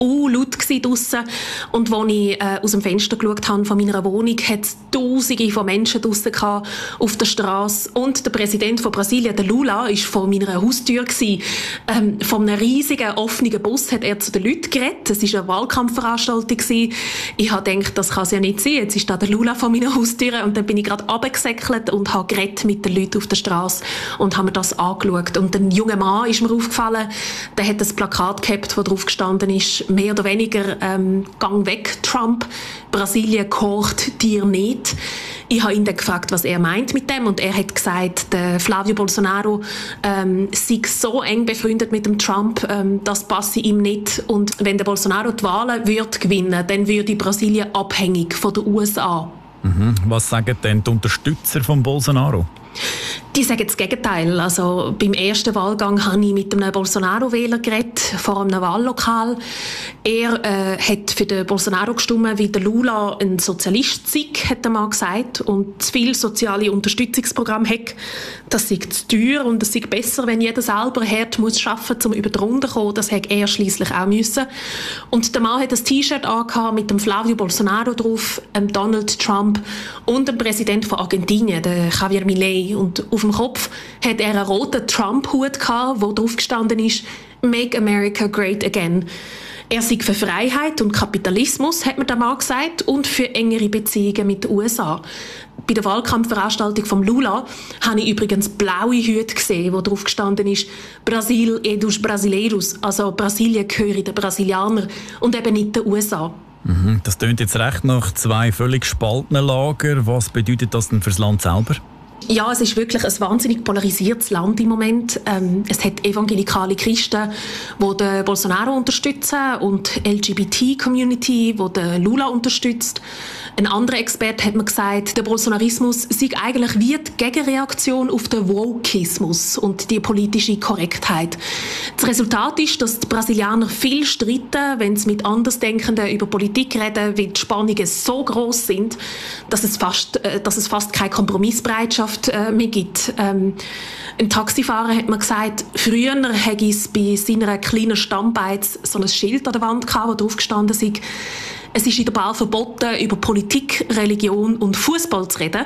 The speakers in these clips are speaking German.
laut draussen. Und als ich aus dem Fenster geschaut habe von meiner Wohnung, hat es Tausende von Menschen draussen auf der Straße. Und der Präsident von Brasilien, der Lula, war vor meiner Haustür. Von einem riesigen, offenen Bus hat er zu den Leuten geredet. Es war eine Wahlkampfveranstaltung. Ich habe gedacht, das kann es ja nicht sein. Jetzt ist da der Lula vor meiner Haustür. Und dann bin ich gerade runtergesäckelt und habe geredet mit den Leuten auf der Straße und habe mir das angeschaut. Und ein junger Mann ist mir aufgefallen, der hat ein Plakat gehabt, wo drauf gestanden ist, mehr oder weniger «Gang weg, Trump, Brasilien gehorcht dir nicht». Ich habe ihn dann gefragt, was er meint mit dem, und er hat gesagt, der Flavio Bolsonaro sei so eng befreundet mit dem Trump, das passe ihm nicht, und wenn der Bolsonaro die Wahlen würde gewinnen, dann würde Brasilien abhängig von den USA. Was sagen denn die Unterstützer von Bolsonaro? Die sagen das Gegenteil. Also, beim ersten Wahlgang habe ich mit einem Bolsonaro-Wähler geredet, vor einem Wahllokal. Er hat für den Bolsonaro gestimmt, wie der Lula ein Sozialist sei, hat er mal gesagt, und zu viele soziale Unterstützungsprogramme hat. Das sei zu teuer und es sei besser, wenn jeder selber hart muss arbeiten muss, um über die Runde zu kommen. Das hätte er schliesslich auch müssen. Und der Mann hat ein T-Shirt angehabt mit dem Flavio Bolsonaro drauf, Donald Trump und dem Präsident von Argentinien, der Javier Milei. Und auf dem Kopf hat er einen roten Trump-Hut gehabt, wo drauf gestanden ist «Make America Great Again». Er sei für Freiheit und Kapitalismus, hat man da mal gesagt, und für engere Beziehungen mit den USA. Bei der Wahlkampfveranstaltung von Lula habe ich übrigens blaue Hüte gesehen, wo drauf gestanden ist «Brasil e dos Brasileiros», also «Brasilien gehöre den Brasilianern» und eben nicht den USA. Das tönt jetzt recht nach zwei völlig gespaltenen Lagern. Was bedeutet das denn für das Land selber? Ja, es ist wirklich ein wahnsinnig polarisiertes Land im Moment. Es hat evangelikale Christen, die den Bolsonaro unterstützen, und LGBT-Community, die den Lula unterstützt. Ein anderer Experte hat mir gesagt, der Bolsonarismus sei eigentlich wie die Gegenreaktion auf den Wokeismus und die politische Korrektheit. Das Resultat ist, dass die Brasilianer viel streiten, wenn sie mit Andersdenkenden über Politik reden, weil die Spannungen so gross sind, dass es fast keine Kompromissbereitschaft mehr gibt. Ein Taxifahrer hat mir gesagt, früher hätte es bei seiner kleinen Stammbeiz so ein Schild an der Wand gehabt, wo drauf gestanden sei: Es ist in der Bar verboten, über Politik, Religion und Fußball zu reden,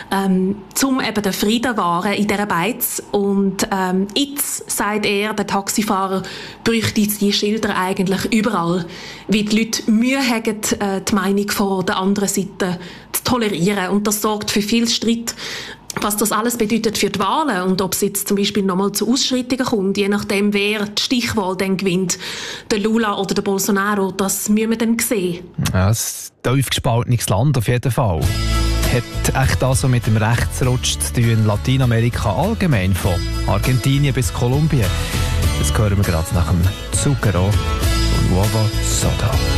um eben den Frieden zu wahren in dieser Beiz. Und jetzt, sagt er, der Taxifahrer, bräuchte jetzt die Schilder eigentlich überall, weil die Leute Mühe haben, die Meinung von der anderen Seite zu tolerieren. Und das sorgt für viel Streit. Was das alles bedeutet für die Wahlen und ob es jetzt zum Beispiel nochmal zu Ausschreitungen kommt, je nachdem, wer die Stichwahl dann gewinnt, der Lula oder der Bolsonaro, das müssen wir dann sehen. Ja, ein tief gespaltenes Land auf jeden Fall. Hat echt das so mit dem Rechtsrutsch zu tun in Lateinamerika allgemein, von Argentinien bis Kolumbien? Das hören wir gerade nach dem Zucchero und Nuova Soda.